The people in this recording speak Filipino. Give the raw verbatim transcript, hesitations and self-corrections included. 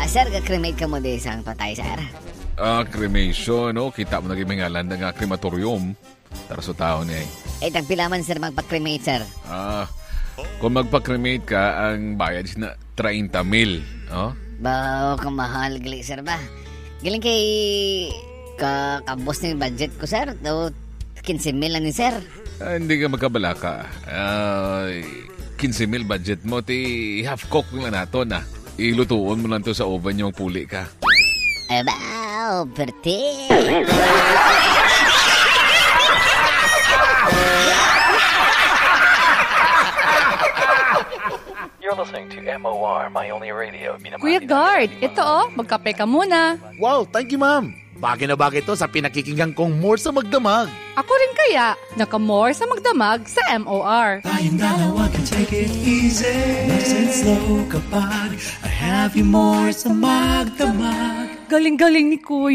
sir, ka-cremate ka mo di isang patay, sir. Ah, cremation, no? Kita mo naging ngalan ng crematorium. Tara sa tao niya eh. Eh, tagpilaman, sir, magpa-cremate, sir. Ah, kung magpa-cremate ka, ang bayad is na thirty mil. Oh? Bao, kamahal, gali, sir ba? Galing kay kakabos na yung budget ko, sir. O, fifteen mil lang ni sir. Ah, hindi ka magkabala ka. Ah, fifteen mil budget mo, ti half cook lang nato na. Ilutuon mo lang to sa oven yung puli ka. Ay, bao, perte. You're listening to M O R, My Only Radio. Kuya Guard, ito oh, magkape ka muna. Wow, thank you ma'am. Bagay na bagay to sa pinakikinggan kong more sa magdamag. Ako rin kaya, naka-more sa magdamag sa M O R. Tayong dalawa can take it easy. Nice and slow kapag I have you more sa magdamag. Galing-galing ni Kuya.